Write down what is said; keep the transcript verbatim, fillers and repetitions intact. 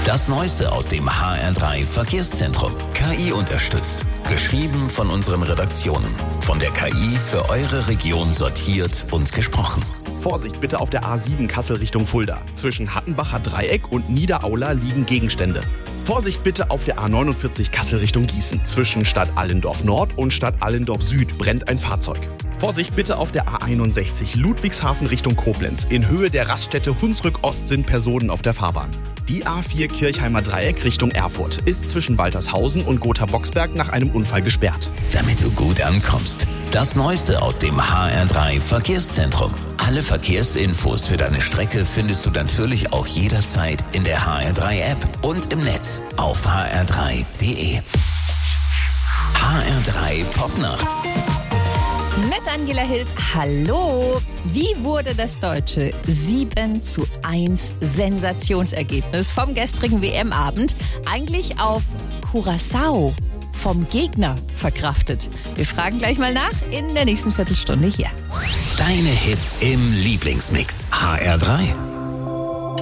Das Neueste aus dem H R drei Verkehrszentrum. K I unterstützt. Geschrieben von unseren Redaktionen. Von der K I für eure Region sortiert und gesprochen. Vorsicht bitte auf der A sieben Kassel Richtung Fulda. Zwischen Hattenbacher Dreieck und Niederaula liegen Gegenstände. Vorsicht bitte auf der A neunundvierzig Kassel Richtung Gießen. Zwischen Stadt Allendorf Nord und Stadt Allendorf Süd brennt ein Fahrzeug. Vorsicht bitte auf der A einundsechzig Ludwigshafen Richtung Koblenz. In Höhe der Raststätte Hunsrück Ost sind Personen auf der Fahrbahn. Die A vier Kirchheimer Dreieck Richtung Erfurt ist zwischen Waltershausen und Gotha-Boxberg nach einem Unfall gesperrt. Damit du gut ankommst. Das Neueste aus dem H R drei Verkehrszentrum. Alle Verkehrsinfos für deine Strecke findest du natürlich auch jederzeit in der H R drei App und im Netz auf h r drei punkt d e. H R drei Popnacht. Mit Angela Hill. Hallo. Wie wurde das deutsche sieben zu eins Sensationsergebnis vom gestrigen W M-Abend eigentlich auf Curaçao vom Gegner verkraftet? Wir fragen gleich mal nach in der nächsten Viertelstunde hier. Deine Hits im Lieblingsmix. H R drei.